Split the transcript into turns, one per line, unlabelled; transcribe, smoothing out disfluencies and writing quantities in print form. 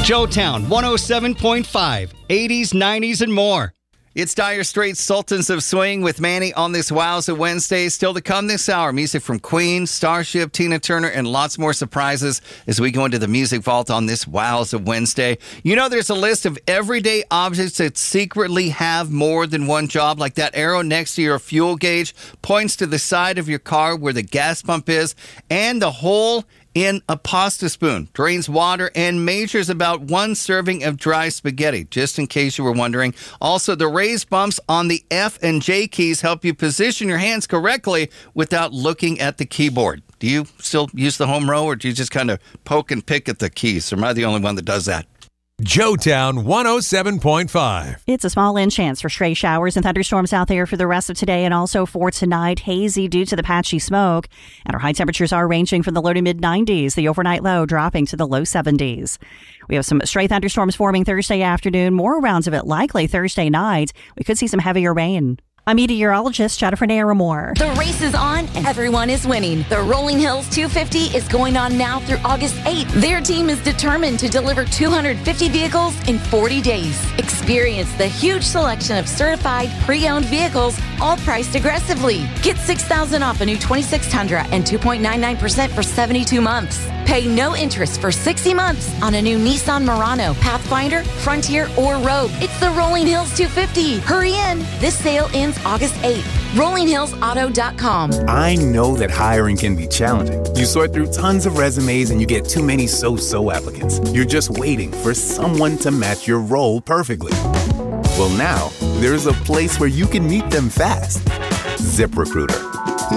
Joetown 107.5, 80s, 90s, and more. It's Dire Straits' Sultans of Swing with Manny on this Wowza Wednesday. Still to come this hour, music from Queen, Starship, Tina Turner, and lots more surprises as we go into the Music Vault on this Wowza Wednesday. You know, there's a list of everyday objects that secretly have more than one job, like that arrow next to your fuel gauge points to the side of your car where the gas pump is, and the hole in a pasta spoon drains water and measures about one serving of dry spaghetti, just in case you were wondering. Also, the raised bumps on the F and J keys help you position your hands correctly without looking at the keyboard. Do you still use the home row, or do you just kind of poke and pick at the keys? Or am I the only one that does that?
Joetown 107.5.
It's a small in chance for stray showers and thunderstorms out there for the rest of today and also for tonight. Hazy due to the patchy smoke. And our high temperatures are ranging from the low to mid 90s, the overnight low dropping to the low 70s. We have some stray thunderstorms forming Thursday afternoon. More rounds of it likely Thursday night. We could see some heavier rain. I'm meteorologist Jennifer Naramore.
The race is on and everyone is winning. The Rolling Hills 250 is going on now through August 8th. Their team is determined to deliver 250 vehicles in 40 days. Experience the huge selection of certified pre-owned vehicles, all priced aggressively. Get $6,000 off a new 26 Tundra and 2.99% for 72 months. Pay no interest for 60 months on a new Nissan Murano, Pathfinder, Frontier, or Rogue. It's the Rolling Hills 250. Hurry in. This sale ends August 8th. RollingHillsAuto.com.
I know that hiring can be challenging. You sort through tons of resumes and you get too many so-so applicants. You're just waiting for someone to match your role perfectly. Well, now, there's a place where you can meet them fast. ZipRecruiter.